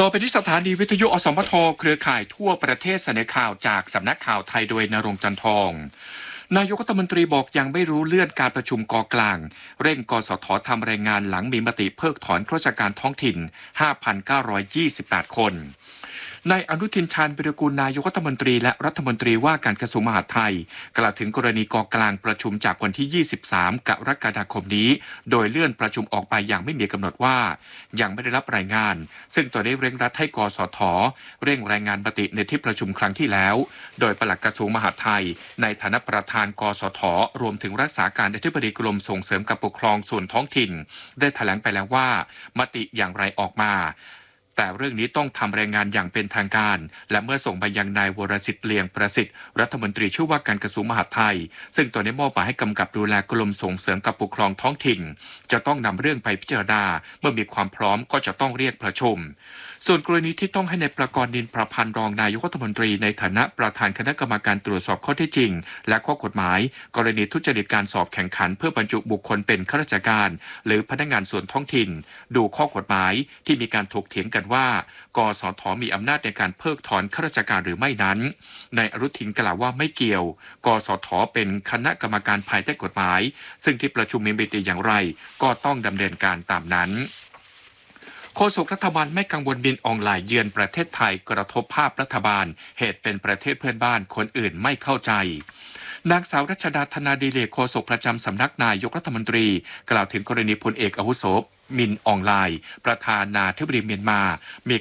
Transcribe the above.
ต่อไปที่สถานีวิทยุอสมทเครือข่ายทั่วประเทศเสนอข่าวจากสำนักข่าวไทยโดยณรงค์จันทองนายกรัฐมนตรีบอกยังไม่รู้เลื่อนการประชุมกกลางเร่งกสททำรายงานหลังมีมติเพิกถอนข้าราชการท้องถิ่น 5,928 คนนายอนุทินชาญวิรากูลนายกรัฐมนตรีและรัฐมนตรีว่าการกระทรวงมหาดไทยกล่าวถึงกรณีกกลางประชุมจากวันที่ 23 กรกฎาคมนี้โดยเลื่อนประชุมออกไปอย่างไม่มีกำหนดว่ายังไม่ได้รับรายงานซึ่งตัวได้เร่งรัดให้กสทเร่งรายงานมติในที่ประชุมครั้งที่แล้วโดยปลัดกระทรวงมหาดไทยในฐานะประธานกสทรวมถึงรักษาการอธิบดีกรมส่งเสริมการปกครองส่วนท้องถิ่นได้แถลงไปแล้วว่ามติอย่างไรออกมาแต่เรื่องนี้ต้องทำรายงานอย่างเป็นทางการและเมื่อส่งไปยังนายวรสิทธิ์เลียงประสิทธิ์รัฐมนตรีช่วยว่าการกระทรวงมหาดไทยซึ่งตัวได้มอบหมายให้กำกับดูแลกรมส่งเสริมการปกครองท้องถิ่นจะต้องนำเรื่องไปพิจารณาเมื่อมีความพร้อมก็จะต้องเรียกประชุมส่วนกรณีที่ต้องให้ในายประกรณ์นินประพันธ์รองนายกรัฐมนตรีในฐานะประธานคณะกรรมการตรวจสอบข้อเท็จจริงและข้อกฎหมายกรณีทุจริตการสอบแข่งขันเพื่อบรรจุบุคคลเป็นข้าราชการหรือพนักงานส่วนท้องถิ่นดูข้อกฎหมายที่มีการถกเถียงกันว่ากสทมีอำนาจในการเพิกถอนข้าราชการหรือไม่นั้นนายอนุทินกล่าวว่าไม่เกี่ยวกสทเป็นคณะกรรมการภายใต้กฎหมายซึ่งที่ประชุมมีมติอย่างไรก็ต้องดำเนินการตามนั้นโฆษกรัฐบาลไม่กังวลบินออนไลน์เยือนประเทศไทยกระทบภาพรัฐบาลเหตุเป็นประเทศเพื่อนบ้านคนอื่นไม่เข้าใจนางสาวรัชดาธนาดิเลกโฆษกประจำสำนักนายกรัฐมนตรีกล่าวถึงกรณีพลเอกอาวุโสมินออนไลน์ประธานาธิบดีเมียนมามี